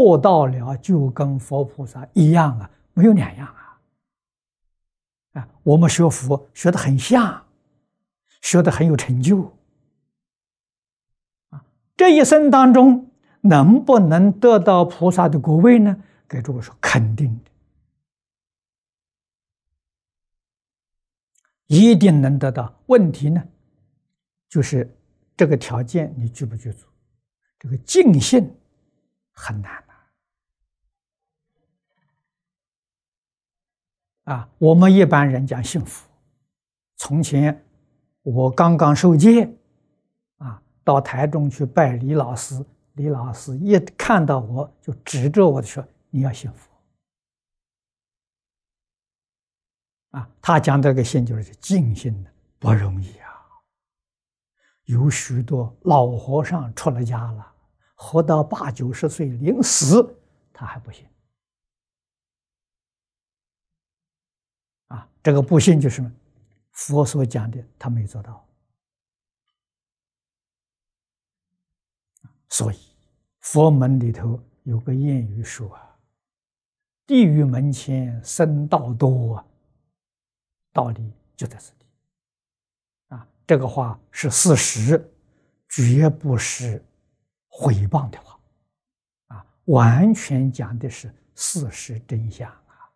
做到了，就跟佛菩萨一样啊，没有两样啊！我们学佛学得很像，学得很有成就啊！这一生当中能不能得到菩萨的果位呢？给诸位说，肯定的，一定能得到。问题呢，就是这个条件你具不具足？这个净信很难啊！我们一般人讲信佛，从前我刚刚受戒啊，到台中去拜李老师，李老师一看到我就指着我说：“你要信佛。”啊，他讲这个信就是净信的，不容易啊！有许多老和尚出了家了，活到80、90岁，临死他还不信。啊，这个不信就是佛所讲的，他没做到。所以佛门里头有个谚语说啊：“地狱门前僧道多啊。”道理就在这里啊，这个话是事实，绝不是诽谤的话啊，完全讲的是事实真相啊。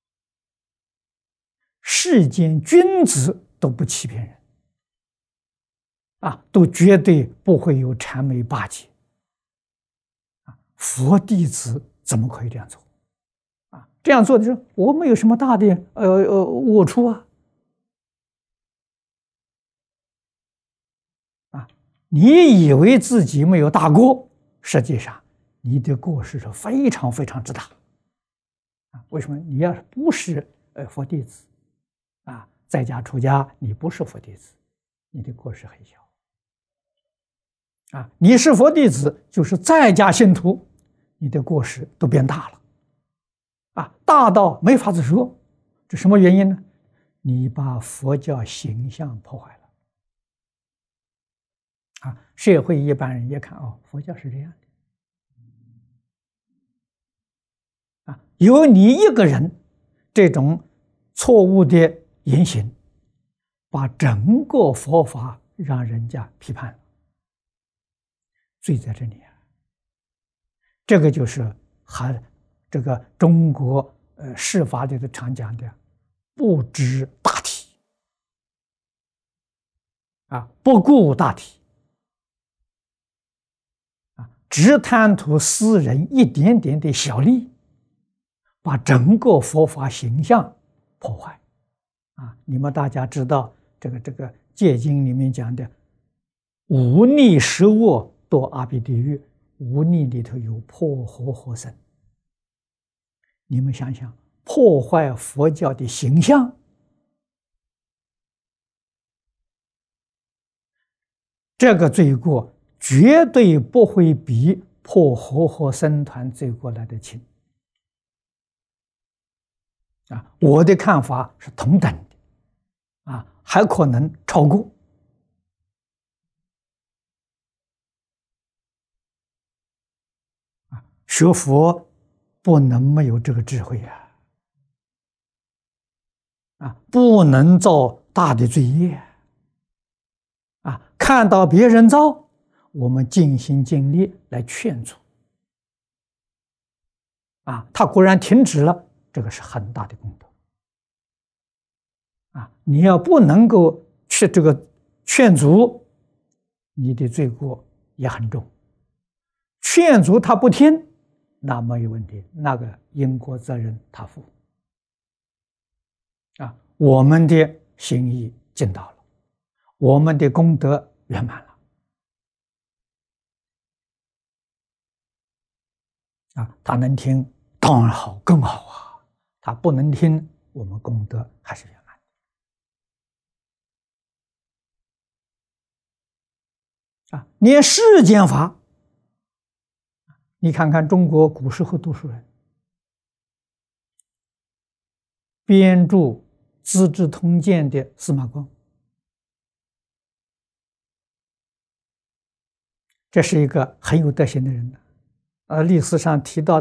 世间君子都不欺骗人啊，都绝对不会有谄媚巴结啊，佛弟子怎么可以这样做啊？这样做的时候，我们有什么大的恶处啊？你以为自己没有大过，实际上你的过失是非常非常之大啊！为什么？你要是不是佛弟子啊，在家出家，你不是佛弟子，你的过失很小啊！你是佛弟子，就是在家信徒，你的过失都变大了啊，大到没法子说。这什么原因呢？你把佛教形象破坏了。啊，社会一般人一看，哦，佛教是这样的，啊，有你一个人这种错误的言行，把整个佛法让人家批判了，罪在这里啊。这个就是这个中国释法里头常讲的不知大体啊，不顾大体。只贪图私人一点点的小利，把整个佛法形象破坏啊！你们大家知道这个戒经里面讲的无逆十恶堕阿鼻地狱，无逆里头有破活活生。你们想想，破坏佛教的形象，这个罪过绝对不会比破活活僧团罪过来的轻啊！我的看法是同等的啊，还可能超过啊！学佛不能没有这个智慧啊，不能造大的罪业啊！看到别人造，我们尽心尽力来劝阻啊，他果然停止了，这个是很大的功德啊！你要不能够去这个劝阻，你的罪过也很重。劝阻他不听，那没有问题，那个因果责任他负啊。我们的心意尽到了，我们的功德圆满了。啊，他能听当然好，更好啊！他不能听，我们功德还是圆满啊。连世间法，你看看中国古时候读书人编著《资治通鉴》的司马光，这是一个很有德行的人历史上提到